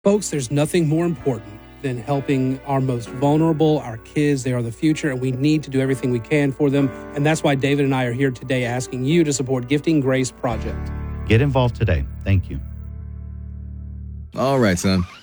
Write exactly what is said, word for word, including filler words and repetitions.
Folks, there's nothing more important than helping our most vulnerable, our kids. They are the future, and we need to do everything we can for them. And that's why David and I are here today asking you to support Gifting Grace Project. Get involved today. Thank you. All right, son.